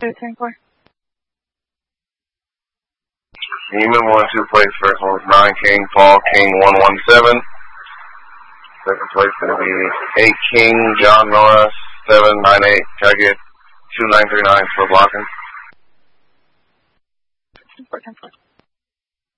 10-4. Neiman 1-2 place. First one was 9 King, Paul King 117. Second place going to be 8 King, John Norris 798. Target 2939 for blocking. 10-4.